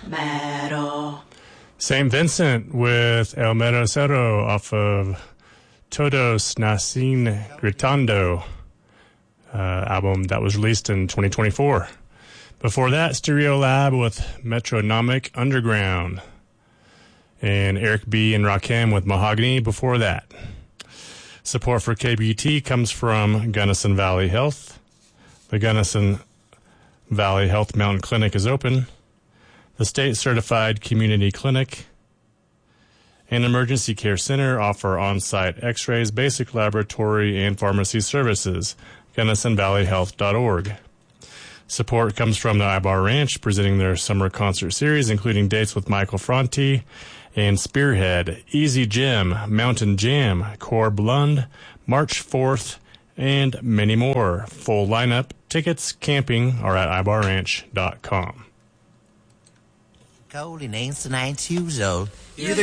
Metal. St. Vincent with El Mero Cero off of Todos Nacen Gritando album that was released in 2024. Before that, Stereolab with Metronomic Underground. And Eric B. and Rakim with Mahogany before that. Support for KBT comes from Gunnison Valley Health. The Gunnison Valley Health Mountain Clinic is open. The state-certified community clinic and emergency care center offer on-site x-rays, basic laboratory, and pharmacy services. GunnisonValleyHealth.org. Support comes from the Ibar Ranch, presenting their summer concert series, including dates with Michael Franti and Spearhead, Easy Gym, Mountain Jam, Corb Lund, March 4th, and many more. Full lineup, tickets, camping are at ibarranch.com. Cold and ain't so 9 years old.